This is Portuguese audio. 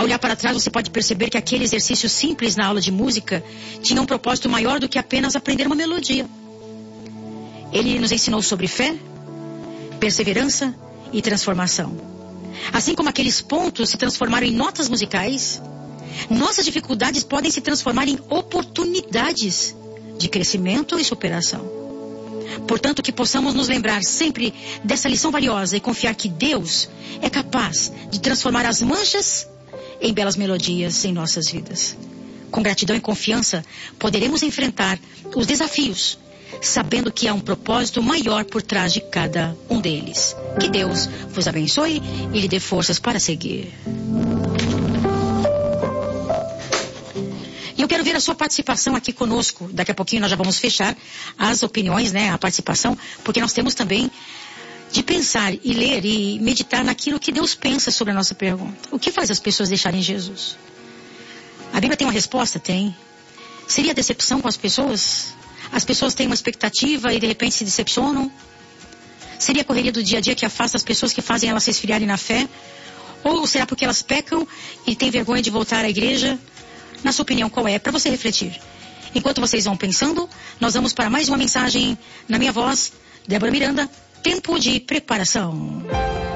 Ao olhar para trás, você pode perceber que aquele exercício simples na aula de música tinha um propósito maior do que apenas aprender uma melodia. Ele nos ensinou sobre fé, perseverança e transformação. Assim como aqueles pontos se transformaram em notas musicais, nossas dificuldades podem se transformar em oportunidades de crescimento e superação. Portanto, que possamos nos lembrar sempre dessa lição valiosa e confiar que Deus é capaz de transformar as manchas em belas melodias em nossas vidas. Com gratidão e confiança, poderemos enfrentar os desafios, sabendo que há um propósito maior por trás de cada um deles. Que Deus vos abençoe e lhe dê forças para seguir. E eu quero ver a sua participação aqui conosco. Daqui a pouquinho nós já vamos fechar as opiniões, né, a participação, porque nós temos também de pensar e ler e meditar naquilo que Deus pensa sobre a nossa pergunta. O que faz as pessoas deixarem Jesus? A Bíblia tem uma resposta? Tem. Seria decepção com as pessoas? As pessoas têm uma expectativa e de repente se decepcionam? Seria a correria do dia a dia que afasta as pessoas, que fazem elas se esfriarem na fé? Ou será porque elas pecam e têm vergonha de voltar à igreja? Na sua opinião, qual é? Para você refletir. Enquanto vocês vão pensando, nós vamos para mais uma mensagem na minha voz, Débora Miranda, Tempo de Preparação.